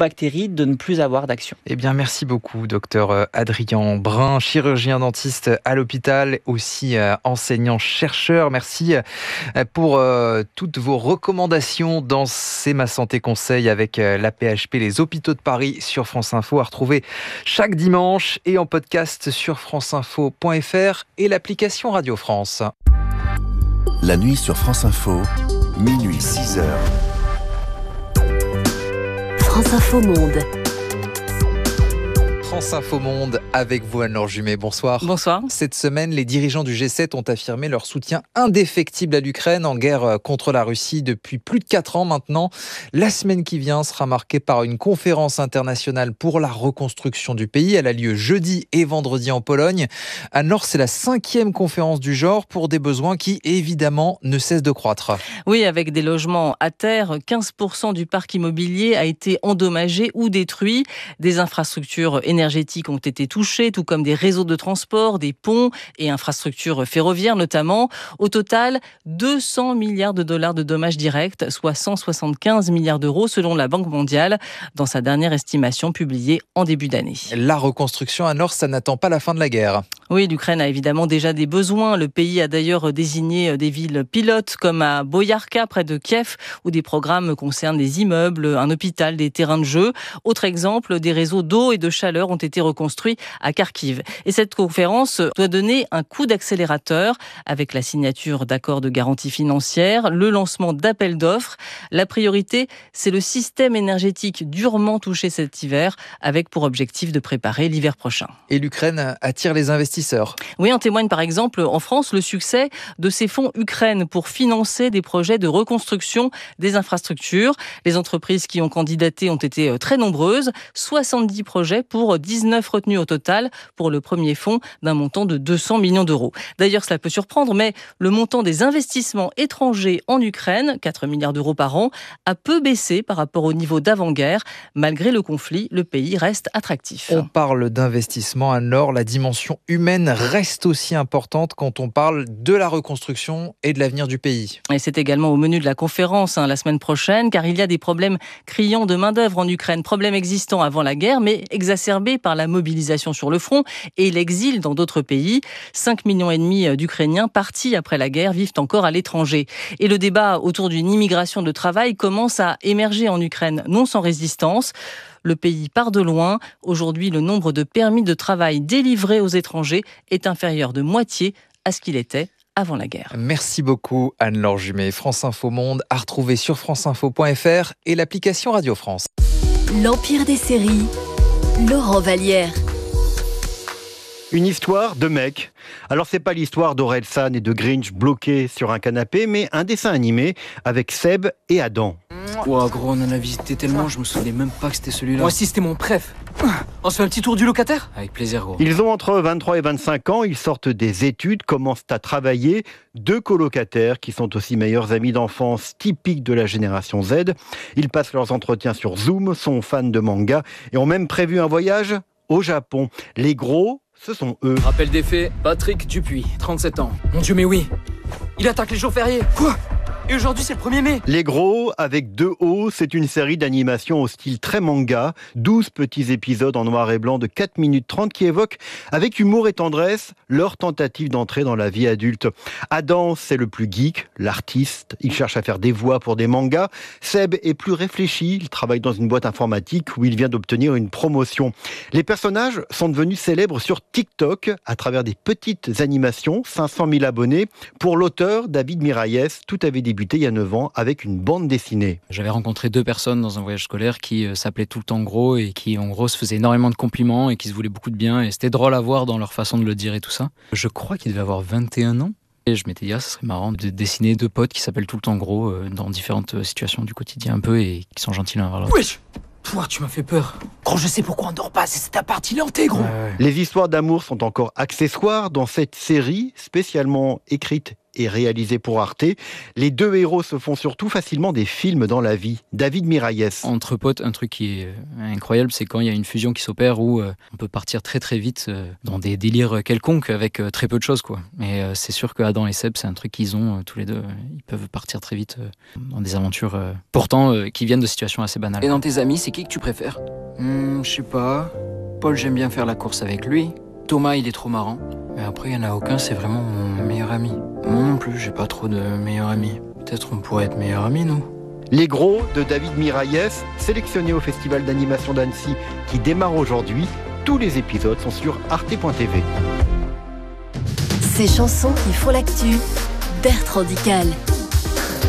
mycobactéries de ne plus avoir d'action. Eh bien, merci beaucoup, docteur Adrien Brun, chirurgien dentiste à l'hôpital, aussi enseignant-chercheur. Merci pour toutes vos recommandations dans C'est ma santé conseil avec la PHP, les hôpitaux de Paris sur France Info, à retrouver chaque dimanche et en podcast sur franceinfo.fr et l'application Radio France. La nuit sur France Info, minuit 6h. France Info Monde. France Info Monde avec vous, Anne-Laure Jumet. Bonsoir. Bonsoir. Cette semaine, les dirigeants du G7 ont affirmé leur soutien indéfectible à l'Ukraine en guerre contre la Russie depuis plus de 4 ans maintenant. La semaine qui vient sera marquée par une conférence internationale pour la reconstruction du pays. Elle a lieu jeudi et vendredi en Pologne. Anne-Laure, c'est la 5e conférence du genre pour des besoins qui, évidemment, ne cessent de croître. Oui, avec des logements à terre, 15% du parc immobilier a été endommagé ou détruit. Des infrastructures énergétiques ont été touchées, tout comme des réseaux de transport, des ponts et infrastructures ferroviaires notamment. Au total, 200 milliards de dollars de dommages directs, soit 175 milliards d'euros selon la Banque mondiale, dans sa dernière estimation publiée en début d'année. La reconstruction, Anne-Laure, ça n'attend pas la fin de la guerre. Oui, l'Ukraine a évidemment déjà des besoins. Le pays a d'ailleurs désigné des villes pilotes comme à Boyarka, près de Kiev, où des programmes concernent des immeubles, un hôpital, des terrains de jeu. Autre exemple, des réseaux d'eau et de chaleur ont été reconstruits à Kharkiv. Et cette conférence doit donner un coup d'accélérateur avec la signature d'accords de garantie financière, le lancement d'appels d'offres. La priorité, c'est le système énergétique durement touché cet hiver, avec pour objectif de préparer l'hiver prochain. Et l'Ukraine attire les investisseurs. Oui, en témoigne par exemple en France le succès de ces fonds Ukraine pour financer des projets de reconstruction des infrastructures. Les entreprises qui ont candidaté ont été très nombreuses, 70 projets pour 19 retenues au total pour le premier fonds d'un montant de 200 millions d'euros. D'ailleurs, cela peut surprendre, mais le montant des investissements étrangers en Ukraine, 4 milliards d'euros par an, a peu baissé par rapport au niveau d'avant-guerre. Malgré le conflit, le pays reste attractif. On parle d'investissement, Anne-Laure, la dimension humaine reste aussi importante quand on parle de la reconstruction et de l'avenir du pays. Et c'est également au menu de la conférence la semaine prochaine, car il y a des problèmes criants de main-d'œuvre en Ukraine. Problèmes existants avant la guerre, mais exacerbés par la mobilisation sur le front et l'exil dans d'autres pays. 5,5 millions d'Ukrainiens partis après la guerre vivent encore à l'étranger. Et le débat autour d'une immigration de travail commence à émerger en Ukraine, non sans résistance. Le pays part de loin. Aujourd'hui, le nombre de permis de travail délivrés aux étrangers est inférieur de moitié à ce qu'il était avant la guerre. Merci beaucoup Anne-Laure Jumet. France Info Monde à retrouver sur franceinfo.fr et l'application Radio France. L'Empire des séries, Laurent Vallière. Une histoire de mec. Alors c'est pas l'histoire d'Orelsan et de Grinch bloqués sur un canapé, mais un dessin animé avec Seb et Adam. Ouah gros, on en a visité tellement, je me souvenais même pas que c'était celui-là. Moi aussi c'était mon préf. On se fait un petit tour du locataire ? Avec plaisir gros. Ils ont entre 23 et 25 ans, ils sortent des études, commencent à travailler. 2 colocataires qui sont aussi meilleurs amis d'enfance, typiques de la génération Z. Ils passent leurs entretiens sur Zoom, sont fans de manga et ont même prévu un voyage au Japon. Les gros, ce sont eux. Rappel des faits, Patrick Dupuis, 37 ans. Mon Dieu mais oui, il attaque les jours fériés. Quoi ? Et aujourd'hui, c'est le 1er mai. Les Gros, avec 2 O, c'est une série d'animation au style très manga. 12 petits épisodes en noir et blanc de 4 minutes 30 qui évoquent, avec humour et tendresse, leur tentative d'entrer dans la vie adulte. Adam, c'est le plus geek, l'artiste. Il cherche à faire des voix pour des mangas. Seb est plus réfléchi. Il travaille dans une boîte informatique où il vient d'obtenir une promotion. Les personnages sont devenus célèbres sur TikTok à travers des petites animations. 500 000 abonnés. Pour l'auteur, David Mirailles, tout avait débuté il y a 9 ans avec une bande dessinée. J'avais rencontré 2 personnes dans un voyage scolaire qui s'appelaient tout le temps Gros et qui en gros se faisaient énormément de compliments et qui se voulaient beaucoup de bien et c'était drôle à voir dans leur façon de le dire et tout ça. Je crois qu'il devait avoir 21 ans. Et je m'étais dit, ça serait marrant de dessiner 2 potes qui s'appellent tout le temps Gros dans différentes situations du quotidien un peu et qui sont gentils l'un vers l'autre. Wesh ! Toi, tu m'as fait peur. Gros, je sais pourquoi on dort pas, c'est ta partie lentée, gros. Les histoires d'amour sont encore accessoires dans cette série spécialement écrite et réalisé pour Arte. Les deux héros se font surtout facilement des films dans la vie. David Miralles. Entre potes, un truc qui est incroyable, c'est quand il y a une fusion qui s'opère où on peut partir très très vite dans des délires quelconques avec très peu de choses, quoi. Mais c'est sûr que Adam et Seb, c'est un truc qu'ils ont tous les deux. Ils peuvent partir très vite dans des aventures pourtant qui viennent de situations assez banales. Et dans tes amis, c'est qui que tu préfères ? Je sais pas. Paul, j'aime bien faire la course avec lui. Thomas, il est trop marrant. Mais après, il n'y en a aucun, c'est vraiment mon meilleur ami. Moi non plus, j'ai pas trop de meilleurs amis. Peut-être on pourrait être meilleurs amis, nous. Les Gros de David Miralles, sélectionné au Festival d'animation d'Annecy qui démarre aujourd'hui. Tous les épisodes sont sur arte.tv. Ces chansons qui font l'actu, Bertrand Dical.